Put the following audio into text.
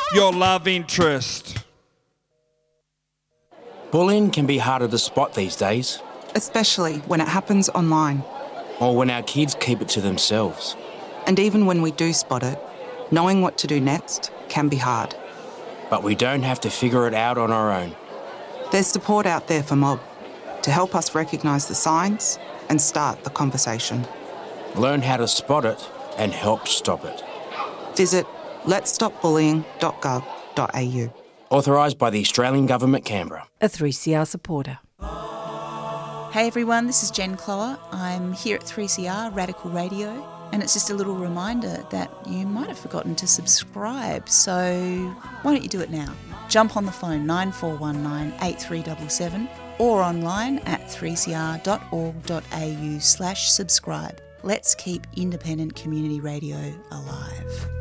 your love interest. Bullying can be harder to spot these days. Especially when it happens online. Or when our kids keep it to themselves. And even when we do spot it, knowing what to do next can be hard. But we don't have to figure it out on our own. There's support out there for Mob to help us recognise the signs and start the conversation. Learn how to spot it and help stop it. Visit letsstopbullying.gov.au. Authorised by the Australian Government, Canberra. A 3CR supporter. Hey everyone, this is Jen Clower. I'm here at 3CR Radical Radio, and it's just a little reminder that you might have forgotten to subscribe, so why don't you do it now? Jump on the phone 9419 8377 or online at 3cr.org.au/subscribe. Let's keep independent community radio alive.